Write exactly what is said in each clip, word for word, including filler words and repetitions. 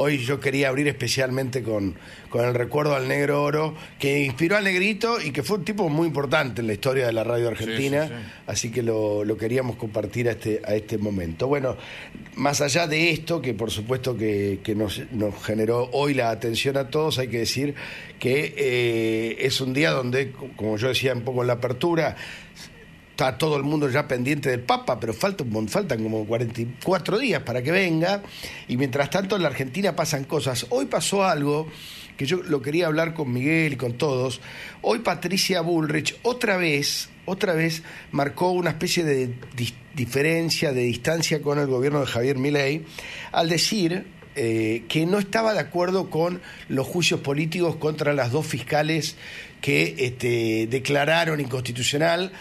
hoy yo quería abrir especialmente con, con el recuerdo al Negro Oro, que inspiró al Negrito y que fue un tipo muy importante en la historia de la radio argentina, sí, sí, sí. Así que lo, lo queríamos compartir a este, a este momento. Bueno, más allá de esto, que por supuesto que, que nos, nos generó hoy la atención a todos, hay que decir que eh, es un día donde, como yo decía un poco en la apertura, está todo el mundo ya pendiente del Papa, pero falta, faltan como cuarenta y cuatro días para que venga, y mientras tanto en la Argentina pasan cosas. Hoy pasó algo que yo lo quería hablar con Miguel y con todos. Hoy Patricia Bullrich otra vez, otra vez marcó una especie de di- diferencia, de distancia con el gobierno de Javier Milei, al decir eh, que no estaba de acuerdo con los juicios políticos contra las dos fiscales que este, declararon inconstitucional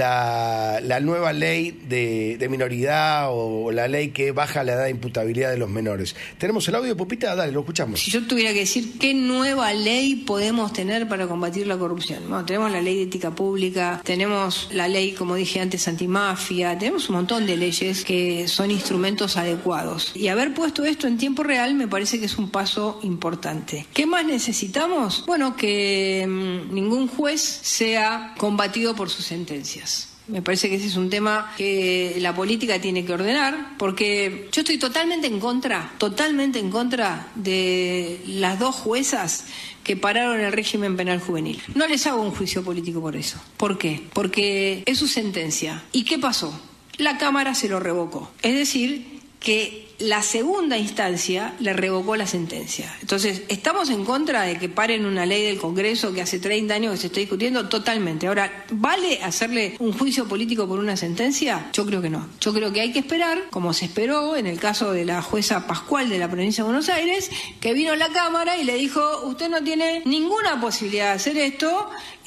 la, la nueva ley de, de minoridad o la ley que baja la edad de imputabilidad de los menores. ¿Tenemos el audio, Pupita? Dale, lo escuchamos. Si yo tuviera que decir qué nueva ley podemos tener para combatir la corrupción. Bueno, tenemos la ley de ética pública, tenemos la ley, como dije antes, antimafia, tenemos un montón de leyes que son instrumentos adecuados. Y haber puesto esto en tiempo real me parece que es un paso importante. ¿Qué más necesitamos? Bueno, que mmm, ningún juez sea combatido por sus sentencias. Me parece que ese es un tema que la política tiene que ordenar, porque yo estoy totalmente en contra, totalmente en contra de las dos juezas que pararon el régimen penal juvenil. No les hago un juicio político por eso. ¿Por qué? Porque es su sentencia. ¿Y qué pasó? La Cámara se lo revocó. Es decir, que la segunda instancia le revocó la sentencia. Entonces, ¿estamos en contra de que paren una ley del Congreso que hace treinta años que se está discutiendo? Totalmente. Ahora, ¿vale hacerle un juicio político por una sentencia? Yo creo que no. Yo creo que hay que esperar, como se esperó en el caso de la jueza Pascual de la provincia de Buenos Aires, que vino a la Cámara y le dijo, usted no tiene ninguna posibilidad de hacer esto,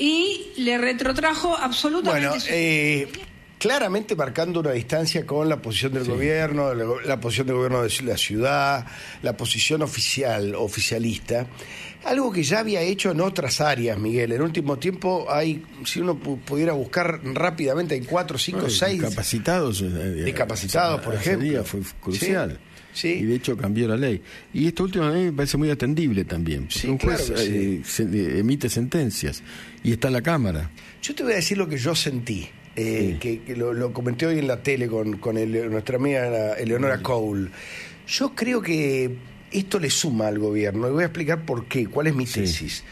y le retrotrajo absolutamente... Bueno, su... eh... claramente marcando una distancia con la posición del sí. gobierno, la, la posición del gobierno de la ciudad, la posición oficial, oficialista, algo que ya había hecho en otras áreas, Miguel. En último tiempo hay, si uno pu- pudiera buscar rápidamente, hay cuatro, cinco, no, seis... Discapacitados. Eh, discapacitados, por ejemplo. Día fue crucial. Sí. Sí. Y de hecho cambió la ley. Y esta última ley me parece muy atendible también. Sí, un juez claro sí. eh, se, eh, emite sentencias y está en la Cámara. Yo te voy a decir lo que yo sentí. Eh, sí. que, que lo, lo comenté hoy en la tele con, con el, nuestra amiga Eleonora sí. Cole. Yo creo que esto le suma al gobierno y voy a explicar por qué, cuál es mi tesis. Sí.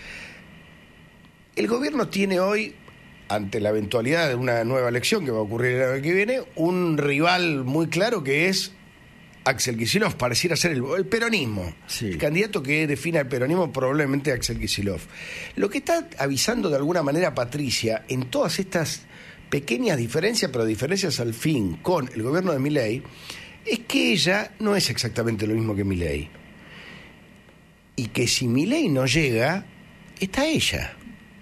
El gobierno tiene hoy, ante la eventualidad de una nueva elección que va a ocurrir el año que viene, un rival muy claro que es Axel Kicillof. Pareciera ser el, el peronismo, sí. El candidato que defina el peronismo probablemente Axel Kicillof. Lo que está avisando de alguna manera Patricia en todas estas pequeñas diferencias, pero diferencias al fin con el gobierno de Milei, es que ella no es exactamente lo mismo que Milei. Y que si Milei no llega, está ella.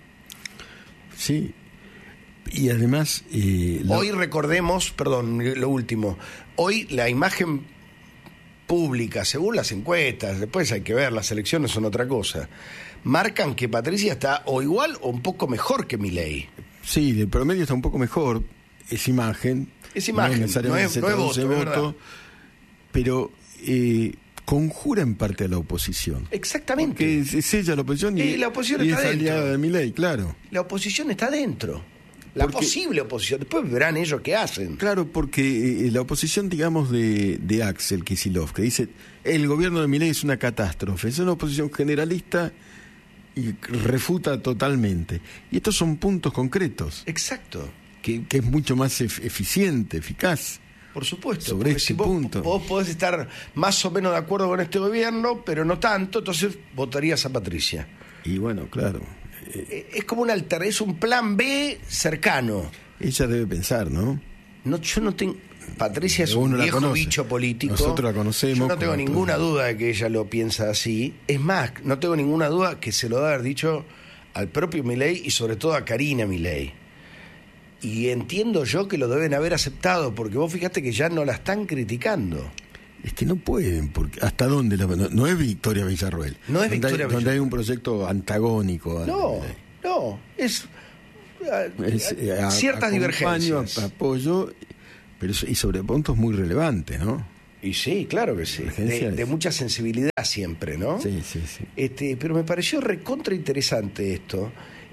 Sí. Y además... Eh, la... Hoy recordemos, perdón, lo último, hoy la imagen pública, según las encuestas, después hay que ver, las elecciones son otra cosa, marcan que Patricia está o igual o un poco mejor que Milei. Sí, de promedio está un poco mejor, es imagen. Es imagen, no, no es, no es voto, voto pero eh, conjura en parte a la oposición. Exactamente. Porque es, es ella la oposición y, y la oposición y está es aliada de Milei, claro. La oposición está dentro. La porque, posible oposición. Después verán ellos qué hacen. Claro, porque eh, la oposición, digamos, de, de Axel Kicillof, que dice, el gobierno de Milei es una catástrofe, es una oposición generalista y refuta totalmente. Y estos son puntos concretos. Exacto. Que, que es mucho más ef- eficiente, eficaz. Por supuesto. Sobre este si punto. Vos, vos podés estar más o menos de acuerdo con este gobierno, pero no tanto, entonces votarías a Patricia. Y bueno, claro. Eh, es como un alter, es un plan B cercano. Ella debe pensar, ¿no? No, yo no tengo... Patricia es un viejo bicho político. Nosotros la conocemos. Yo no tengo ninguna todo. duda de que ella lo piensa así. Es más, no tengo ninguna duda que se lo debe haber dicho al propio Milei y sobre todo a Karina Milei. Y entiendo yo que lo deben haber aceptado, porque vos fíjate que ya no la están criticando. Es que no pueden, porque ¿hasta dónde? La, no, no es Victoria Villarruel. No es donde Victoria hay, Villarruel. Donde hay un proyecto antagónico. No, no, es... es a, a, ciertas divergencias. Apoyo, pero y sobre puntos muy relevantes, ¿no? Y sí, claro que sí. De, de mucha sensibilidad siempre, ¿no? Sí, sí, sí. Este, pero me pareció recontra interesante esto.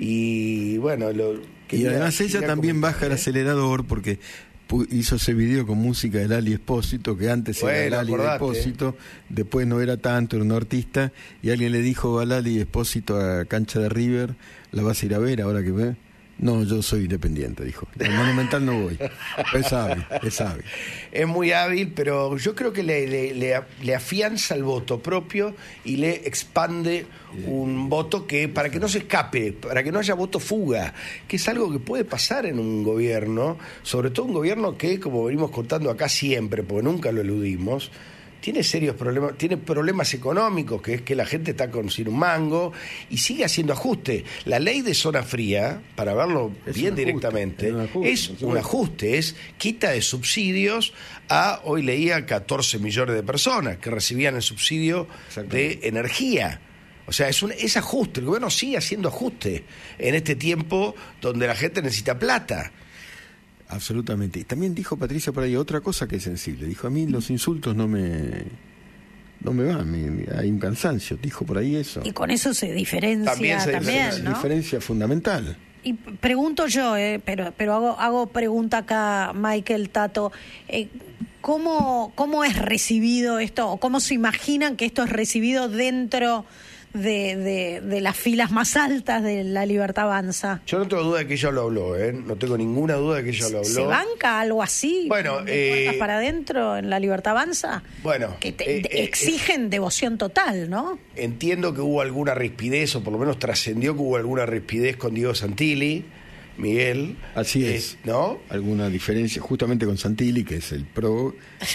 Y bueno, lo Y además ella también baja el acelerador porque hizo ese video con música de Lali Espósito, que antes bueno, era Lali Espósito, después no era tanto, era un artista, y alguien le dijo a Lali Espósito a cancha de River, ¿la vas a ir a ver ahora que ve? No, yo soy independiente, dijo. Al Monumental no voy. Es hábil, es hábil. Es muy hábil, pero yo creo que le, le, le, le afianza el voto propio y le expande un voto que para que no se escape, para que no haya voto fuga, que es algo que puede pasar en un gobierno, sobre todo un gobierno que, como venimos contando acá siempre, porque nunca lo eludimos, tiene serios problemas, tiene problemas económicos, que es que la gente está con sin un mango y sigue haciendo ajuste. La ley de zona fría, para verlo es bien directamente, es un ajuste, es, un ajuste, es quita de subsidios a, hoy leía, catorce millones de personas que recibían el subsidio de energía. O sea, es un es ajuste, el gobierno sigue haciendo ajuste en este tiempo donde la gente necesita plata. Absolutamente. Y también dijo Patricia por ahí otra cosa que es sensible. Dijo, a mí los insultos no me no me van, me, me, hay un cansancio. Dijo por ahí eso. Y con eso se diferencia también, se también diferencia, ¿no? Diferencia fundamental. Y pregunto yo, eh, pero pero hago hago pregunta acá, Michael, Tato, eh, ¿cómo, ¿cómo es recibido esto? ¿O cómo se imaginan que esto es recibido dentro De, de, de las filas más altas de La Libertad Avanza? Yo no tengo duda de que ella lo habló, ¿eh? No tengo ninguna duda de que ella lo habló. ¿Se banca algo así? Bueno, de eh, para adentro en La Libertad Avanza. Bueno, que te, eh, te exigen eh, devoción total, ¿no? Entiendo que hubo alguna rispidez, o por lo menos trascendió que hubo alguna rispidez con Diego Santilli, Miguel. Así es, eh, ¿no? Alguna diferencia, justamente con Santilli, que es el pro.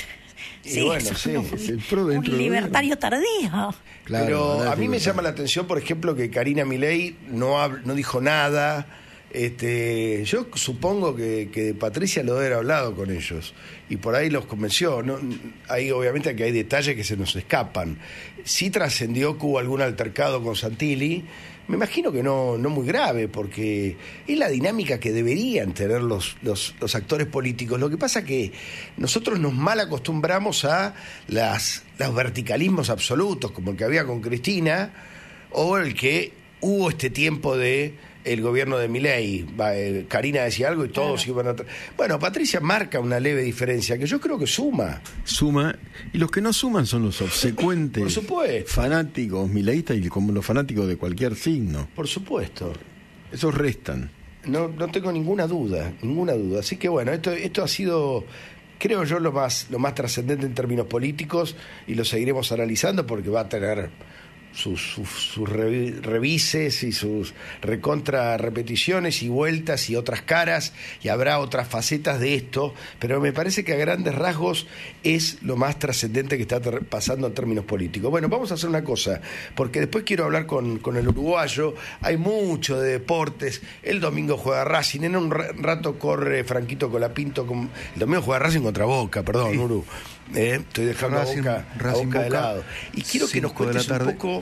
Y sí, bueno, es sí. un, es el pro dentro un libertario tardío. Claro, pero a mí me llama la atención, por ejemplo, que Karina Milei no hab, no dijo nada. Este, yo supongo que, que Patricia lo debe haber hablado con ellos y por ahí los convenció. No, hay obviamente que hay detalles que se nos escapan. Sí trascendió que hubo algún altercado con Santilli. Me imagino que no, no muy grave, porque es la dinámica que deberían tener los, los, los actores políticos. Lo que pasa es que nosotros nos mal acostumbramos a las, los verticalismos absolutos, como el que había con Cristina, o el que hubo este tiempo de el gobierno de Milei. Eh, Karina decía algo y todos claro. iban a... Tra- bueno, Patricia marca una leve diferencia que yo creo que suma. Suma, y los que no suman son los obsecuentes, por supuesto, fanáticos mileístas y como los fanáticos de cualquier signo. Por supuesto. Esos restan. No, no tengo ninguna duda, ninguna duda. Así que bueno, esto, esto ha sido, creo yo, lo más, lo más trascendente en términos políticos y lo seguiremos analizando porque va a tener sus, sus, sus revises y sus recontra repeticiones y vueltas y otras caras, y habrá otras facetas de esto, pero me parece que a grandes rasgos es lo más trascendente que está ter- pasando en términos políticos. Bueno, vamos a hacer una cosa, porque después quiero hablar con, con el uruguayo. Hay mucho de deportes. El domingo juega Racing, en un rato corre Franquito Colapinto con... el domingo juega Racing contra Boca, perdón, sí. Uru. Eh, estoy dejando Racing, a Boca, Racing, a Boca de Boca, lado. Y quiero que nos cuentes un poco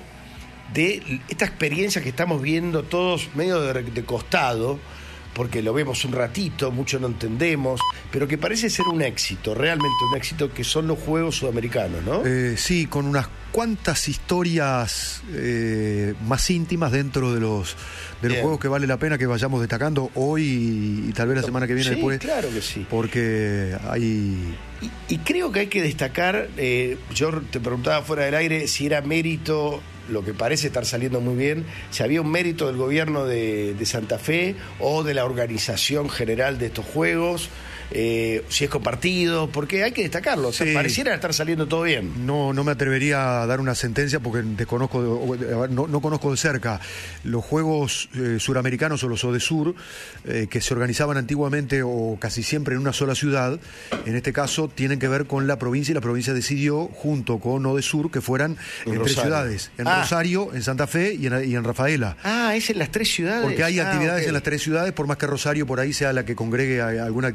de esta experiencia que estamos viendo todos medio de, de costado, porque lo vemos un ratito, mucho no entendemos, pero que parece ser un éxito, realmente un éxito, que son los Juegos Sudamericanos, ¿no? Eh, sí, con unas cuantas historias eh, más íntimas dentro de los de los Bien. Juegos que vale la pena que vayamos destacando hoy y, y tal vez la semana que viene sí, después. Claro que sí. Porque hay... Y, y creo que hay que destacar, eh, yo te preguntaba fuera del aire si era mérito, lo que parece estar saliendo muy bien, si había un mérito del gobierno de, de Santa Fe o de la organización general de estos Juegos, eh, si es compartido, porque hay que destacarlo, o sea, sí. pareciera estar saliendo todo bien. No, no me atrevería a dar una sentencia porque desconozco, no, no conozco de cerca los Juegos eh, Suramericanos o los ODESUR, eh, que se organizaban antiguamente o casi siempre en una sola ciudad. En este caso tienen que ver con la provincia, y la provincia decidió, junto con ODESUR, que fueran en, en tres ciudades, en ah. Rosario, en Santa Fe y en, y en Rafaela. Ah, es en las tres ciudades. Porque hay ah, actividades okay. en las tres ciudades, por más que Rosario por ahí sea la que congregue alguna actividad más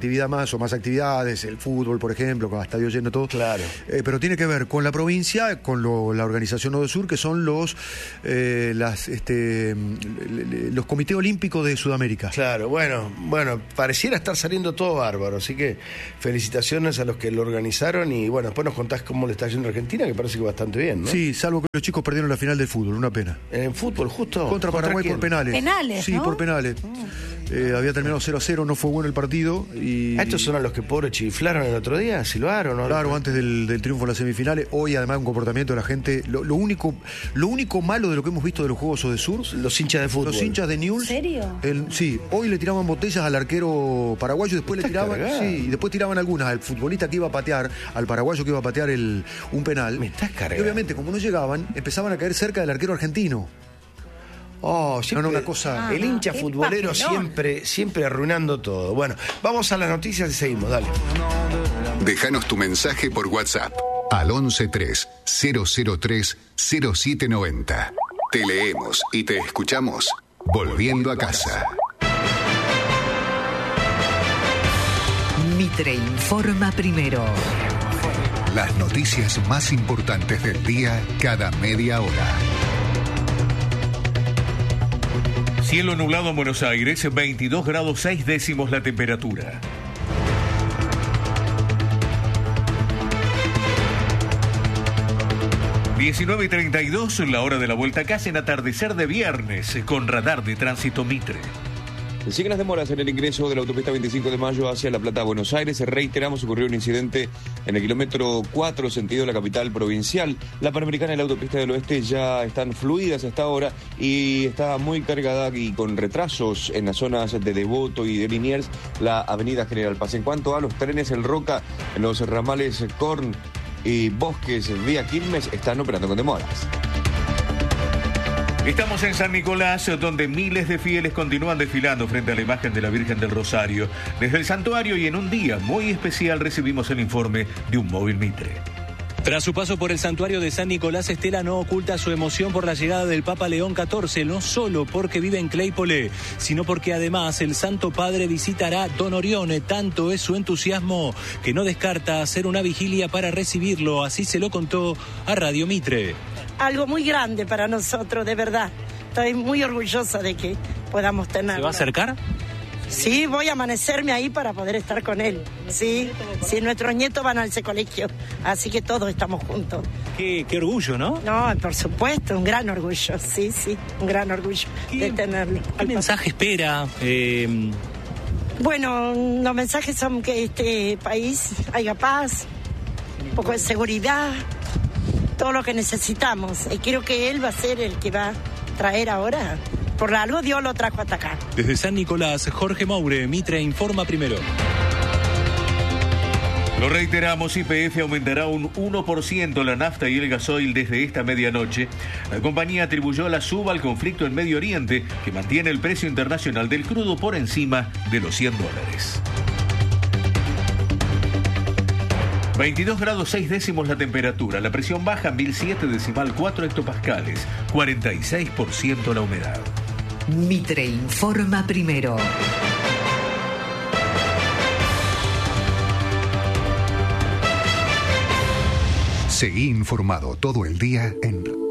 más o más actividades, el fútbol, por ejemplo, con estadio lleno, todo. Claro. Eh, pero tiene que ver con la provincia, con lo, la organización Odesur, que son los eh, las este los comités olímpicos de Sudamérica. Claro, bueno, bueno, pareciera estar saliendo todo bárbaro, así que felicitaciones a los que lo organizaron y bueno, después nos contás cómo le está yendo a Argentina, que parece que bastante bien, ¿no? Sí, salvo que los chicos perdieron la final del fútbol, una pena. En fútbol, justo. Contra Paraguay por penales. Penales, Sí, ¿no? por penales. Eh, había terminado cero a cero, no fue bueno el partido. Y... ¿A estos son a los que pobres chiflaron el otro día? ¿Silbaron? ¿No? Claro, antes del, del triunfo en las semifinales. Hoy, además, un comportamiento de la gente. Lo, lo único lo único malo de lo que hemos visto de los Juegos Odesur, Los hinchas de fútbol. los hinchas de Newell's. ¿En serio? El, sí, hoy le tiraban botellas al arquero paraguayo, después le Estás tiraban. cargada. Sí, y después tiraban algunas al futbolista que iba a patear, al paraguayo que iba a patear el, un penal. Me estás cargando. Y obviamente, como no llegaban, empezaban a caer cerca del arquero argentino. Oh, siempre, No, no, una cosa- El hincha qué futbolero papelón. siempre, siempre arruinando todo. Bueno, vamos a las noticias y seguimos, dale. Déjanos tu mensaje por WhatsApp al once tres cero cero tres cero siete noventa. Te leemos y te escuchamos volviendo a casa. Mitre informa primero. Las noticias más importantes del día cada media hora. Cielo nublado en Buenos Aires, veintidós grados seis décimos la temperatura. diecinueve y treinta y dos, la hora de la vuelta a casa en atardecer de viernes, con radar de tránsito Mitre. Siguen las demoras en el ingreso de la autopista veinticinco de mayo hacia La Plata, Buenos Aires. Reiteramos, ocurrió un incidente en el kilómetro cuatro, sentido de la capital provincial. La Panamericana y la autopista del oeste ya están fluidas hasta ahora y está muy cargada y con retrasos en las zonas de Devoto y de Liniers, la avenida General Paz. En cuanto a los trenes, el Roca, en los ramales Corn y Bosques vía Quilmes están operando con demoras. Estamos en San Nicolás, donde miles de fieles continúan desfilando frente a la imagen de la Virgen del Rosario. Desde el santuario y en un día muy especial recibimos el informe de un móvil Mitre. Tras su paso por el santuario de San Nicolás, Estela no oculta su emoción por la llegada del Papa León catorce, no solo porque vive en Claypole, sino porque además el Santo Padre visitará Don Orione. Tanto es su entusiasmo que no descarta hacer una vigilia para recibirlo, así se lo contó a Radio Mitre. Algo muy grande para nosotros, de verdad. Estoy muy orgullosa de que podamos tenerlo. ¿Se va a acercar? Sí, voy a amanecerme ahí para poder estar con él. Sí, sí, nuestros nietos van a ese colegio, así que todos estamos juntos. Qué, qué orgullo, ¿no? No, por supuesto, un gran orgullo, sí, sí, un gran orgullo de tenerlo. ¿Qué mensaje espera? Eh... Bueno, los mensajes son que este país haya paz, un poco de seguridad, todo lo que necesitamos. Y creo que él va a ser el que va a traer ahora. Por algo Dios lo trajo hasta acá. Desde San Nicolás, Jorge Moure, Mitre informa primero. Lo reiteramos, Y P F aumentará un uno por ciento la nafta y el gasoil desde esta medianoche. La compañía atribuyó la suba al conflicto en Medio Oriente, que mantiene el precio internacional del crudo por encima de los cien dólares. veintidós grados seis décimos la temperatura, la presión baja mil siete decimal cuatro hectopascales, cuarenta y seis por ciento la humedad. Mitre informa primero. Seguí informado todo el día en